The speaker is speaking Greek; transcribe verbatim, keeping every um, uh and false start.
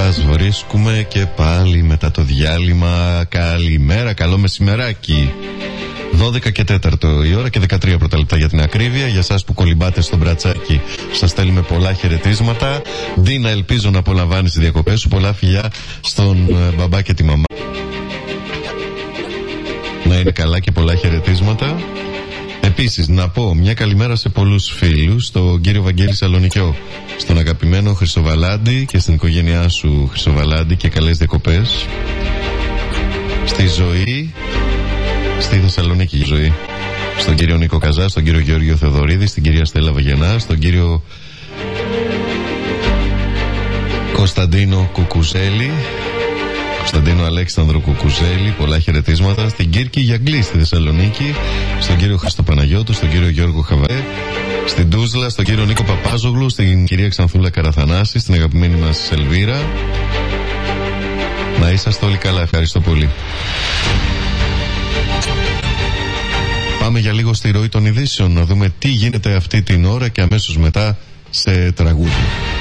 Σας βρίσκουμε και πάλι μετά το διάλειμμα. Καλημέρα, καλό μεσημεράκι. δώδεκα και τέταρτο η ώρα και δεκατρία πρώτα λεπτά για την ακρίβεια. Για εσάς που κολυμπάτε στο μπρατσάκι, σας στέλνουμε πολλά χαιρετίσματα. Ντίνα, ελπίζω να απολαμβάνεις τις διακοπές σου. Πολλά φιλιά στον ε, μπαμπά και τη μαμά. Να είναι καλά και πολλά χαιρετίσματα. Επίσης, να πω μια καλημέρα σε πολλούς φίλους. Στον κύριο Βαγγέλη Σαλονικιό, στον αγαπημένο Χρυσοβαλάντη και στην οικογένειά σου Χρυσοβαλάντη, και καλές διακοπές. Στη Ζωή, στη Θεσσαλονίκη η Ζωή. Στον κύριο Νίκο Καζά, στον κύριο Γεώργιο Θεοδωρίδη, στην κυρία Στέλλα Βαγενά, στον κύριο Κωνσταντίνο Κουκουζέλη, Κωνσταντίνο Αλέξανδρο Κουκουζέλη, πολλά χαιρετίσματα. Στην Κύρκη Γιαγκλή στη Θεσσαλονίκη, στον κύριο Χρήστο Παναγιώτου, στον κύριο Γιώργο Χαβέ, στην Τούσλα, στον κύριο Νίκο Παπάζογλου, στην κυρία Ξανθούλα Καραθανάση, στην αγαπημένη μας Ελβίρα. Να είσαστε όλοι καλά, ευχαριστώ πολύ. Πάμε για λίγο στη ροή των ειδήσεων, να δούμε τι γίνεται αυτή την ώρα και αμέσως μετά σε τραγούδι.